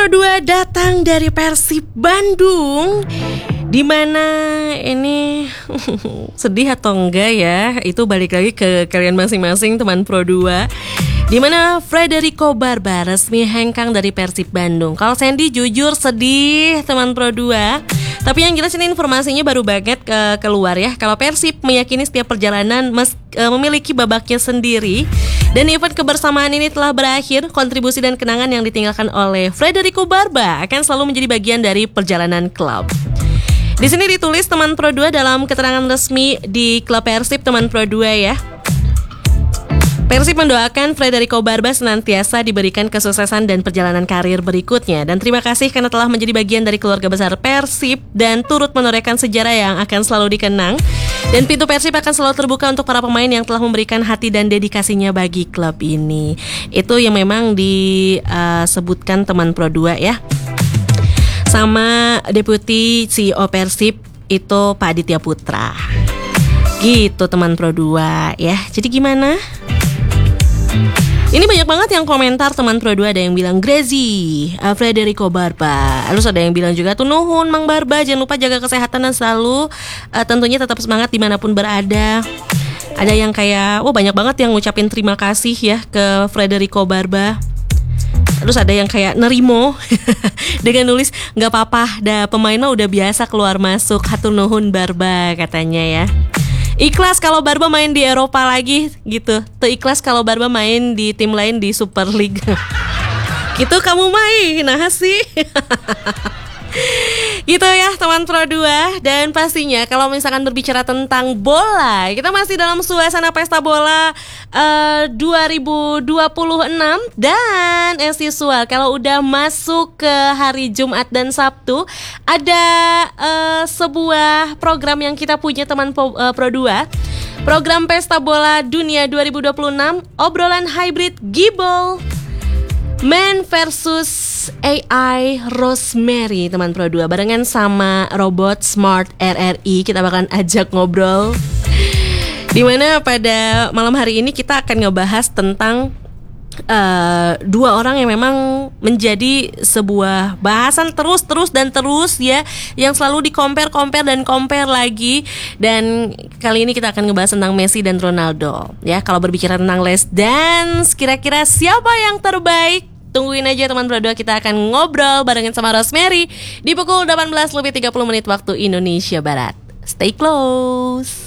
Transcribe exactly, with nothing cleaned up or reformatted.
Pro dua datang dari Persib Bandung, di mana ini sedih atau enggak ya, itu balik lagi ke kalian masing-masing teman Pro dua. Di mana Frederico Barba resmi hengkang dari Persib Bandung. Kalau Sandy jujur sedih teman Pro dua. Tapi yang jelas ini informasinya baru banget ke keluar ya. Kalau Persib meyakini setiap perjalanan mes, e, memiliki babaknya sendiri. Dan event kebersamaan ini telah berakhir. Kontribusi dan kenangan yang ditinggalkan oleh Frederico Barba akan selalu menjadi bagian dari perjalanan klub. Di sini ditulis teman Pro dua dalam keterangan resmi di klub Persib teman Pro dua ya. Persib mendoakan Frederico Barba senantiasa diberikan kesuksesan dan perjalanan karir berikutnya. Dan terima kasih karena telah menjadi bagian dari keluarga besar Persib dan turut menorehkan sejarah yang akan selalu dikenang. Dan pintu Persib akan selalu terbuka untuk para pemain yang telah memberikan hati dan dedikasinya bagi klub ini. Itu yang memang disebutkan teman Pro dua ya. Sama Deputi C E O Persib itu Pak Aditya Putra. Gitu teman Pro dua ya. Jadi gimana? Ini banyak banget yang komentar teman Pro dua. Ada yang bilang Grazi, uh, Frederico Barba. Terus ada yang bilang juga tuh nuhun Mang Barba, jangan lupa jaga kesehatan dan selalu uh, tentunya tetap semangat dimanapun berada. Ada yang kayak, oh banyak banget yang ngucapin terima kasih ya ke Frederico Barba. Terus ada yang kayak nerimo dengan nulis nggak apa-apa, dah pemain mah udah biasa keluar masuk, hatur nuhun Barba katanya ya. Ikhlas kalau Barba main di Eropa lagi gitu. Tuh ikhlas kalau Barba main di tim lain di Super League. Gitu kamu main, nah sih. Gitu ya teman Pro dua. Dan pastinya kalau misalkan berbicara tentang bola, kita masih dalam suasana pesta bola uh, dua ribu dua puluh enam. Dan as usual, kalau udah masuk ke hari Jumat dan Sabtu, ada uh, sebuah program yang kita punya teman Pro, uh, Pro dua. Program Pesta Bola Dunia dua ribu dua puluh enam, obrolan hybrid Gibol Man versus A I Rosemary teman Pro dua. Barengan sama robot Smart R R I. Kita bakalan ajak ngobrol. Dimana pada malam hari ini kita akan ngebahas tentang uh, dua orang yang memang menjadi sebuah bahasan terus terus dan terus ya, yang selalu di-compare-compare dan compare lagi. Dan kali ini kita akan ngebahas tentang Messi dan Ronaldo ya. Kalau berbicara tentang Les Dance, kira-kira siapa yang terbaik? Tungguin aja teman Pro dua, kita akan ngobrol barengan sama Rosemary di pukul delapan belas lebih tiga puluh menit waktu Indonesia Barat. Stay close.